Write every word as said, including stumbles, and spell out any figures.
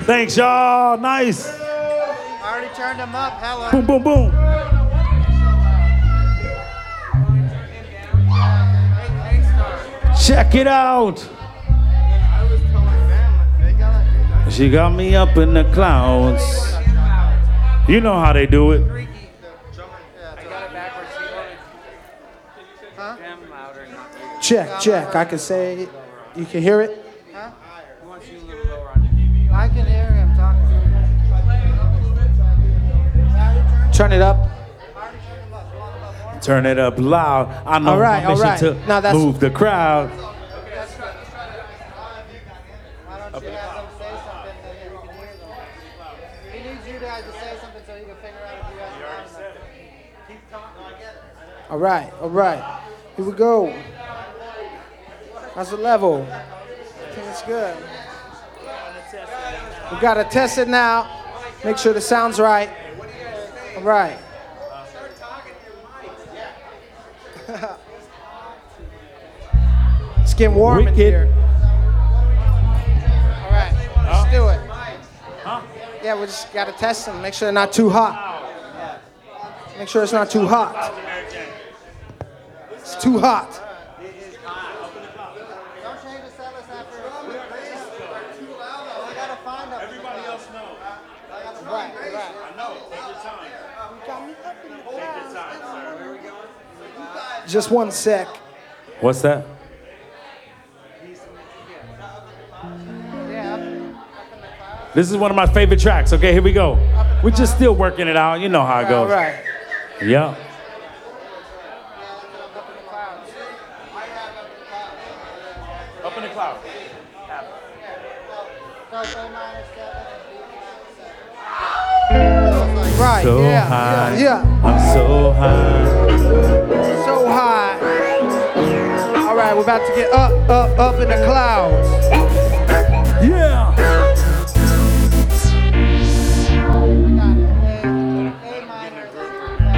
Thanks, y'all. Nice. I already turned them up. Hello. Boom, boom, boom. Check it out. She got me up in the clouds. You know how they do it. Check, check. I can say, you can hear it? Huh? I can hear him talking. Turn it up. Turn it up loud. I know All right, my mission all right. to Now that's- move the crowd. Why don't you have them say something that he can hear them? He needs you guys to say something so he can figure out if you guys are loud enough. Keep talking. All right, all right. Here we go. How's the level? I think it's good. We gotta test it now. Make sure the sound's right. All right. It's getting warm in Wicked. here. All right, let's do it. Yeah, we just gotta test them. Make sure they're not too hot. Make sure it's not too hot. It's too hot. Don't change the set list after. I gotta find them. Everybody else knows. Right, right. I know. Take your time. Just one sec. What's that? Yeah. This is one of my favorite tracks. Okay, here we go. We're just still working it out. You know how it All goes. right. Yeah. Up in the cloud. Right. So yeah. high. Yeah. Yeah. I'm so high. So high. All right, we're about to get up, up, up in the clouds.